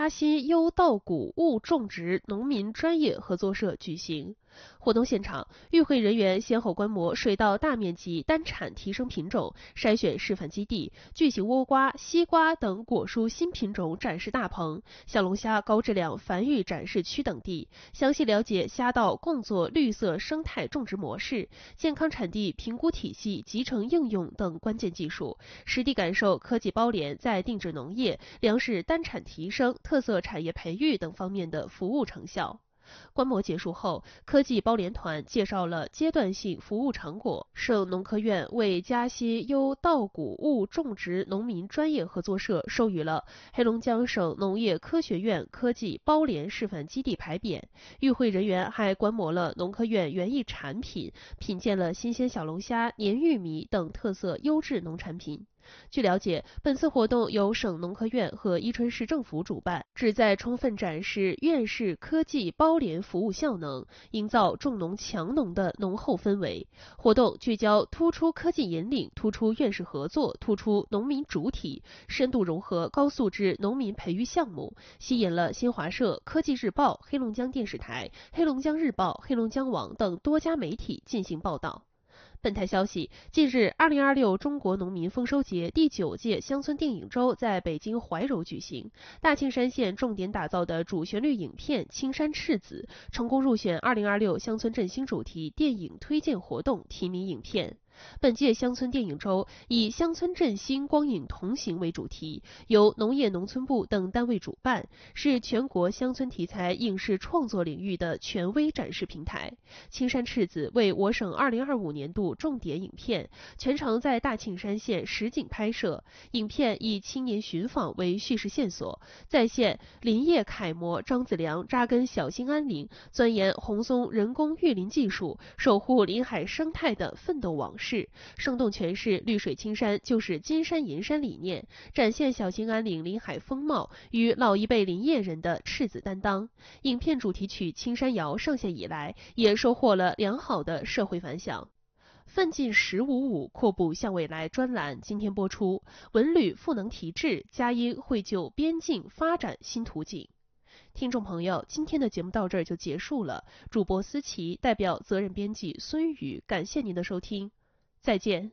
嘉兴优稻谷物种植农民专业合作社举行。活动现场，与会人员先后观摩水稻大面积单产提升品种筛选示范基地、巨型倭瓜、西瓜等果蔬新品种展示大棚、小龙虾高质量繁育展示区等地，详细了解虾稻共作绿色生态种植模式、健康产地评估体系集成应用等关键技术，实地感受科技包联在定制农业、粮食单产提升、特色产业培育等方面的服务成效。观摩结束后，科技包联团介绍了阶段性服务成果。省农科院为嘉兴优稻谷物种植农民专业合作社授予了黑龙江省农业科学院科技包联示范基地牌匾。与会人员还观摩了农科院园艺产品，品鉴了新鲜小龙虾、黏玉米等特色优质农产品。据了解，本次活动由省农科院和伊春市政府主办，旨在充分展示院市科技包联服务效能，营造重农强农的浓厚氛围。活动聚焦突出科技引领、突出院士合作、突出农民主体，深度融合高素质农民培育项目，吸引了新华社、科技日报、黑龙江电视台、黑龙江日报、黑龙江网等多家媒体进行报道。本台消息，近日，2026中国农民丰收节第9届乡村电影周在北京怀柔举行。大庆山县重点打造的主旋律影片《青山赤子》成功入选2026乡村振兴主题电影推荐活动提名影片。本届乡村电影周以乡村振兴光影同行为主题，由农业农村部等单位主办，是全国乡村题材影视创作领域的权威展示平台。青山赤子为我省2025年度重点影片，全程在大庆山县实景拍摄。影片以青年寻访为叙事线索，再现林业楷模张子良扎根小兴安岭，钻研红松人工育林技术，守护林海生态的奋斗往事。生动诠释绿水青山就是金山银山理念，展现小兴安岭林海风貌与老一辈林业人的赤子担当。影片主题曲《青山谣》上线以来，也收获了良好的社会反响。奋进1055阔步向未来专栏今天播出，文旅赋能提质，佳音绘就边境发展新途径。听众朋友，今天的节目到这儿就结束了。主播思琪代表责任编辑孙宇，感谢您的收听。再见。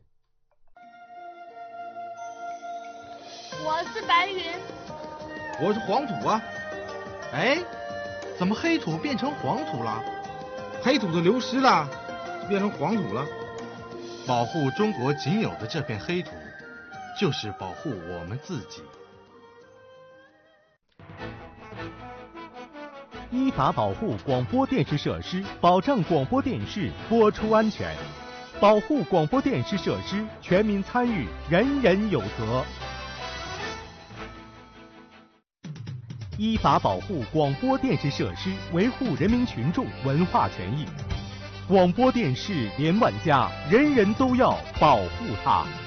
我是白云， 我是黄土啊。哎，怎么黑土变成黄土了？黑土都流失了，变成黄土了。 保护中国仅有的这片黑土，就是保护我们自己。 依法保护广播电视设施，保障广播电视播出安全。保护广播电视设施，全民参与，人人有责。依法保护广播电视设施，维护人民群众文化权益。广播电视连万家，人人都要保护它。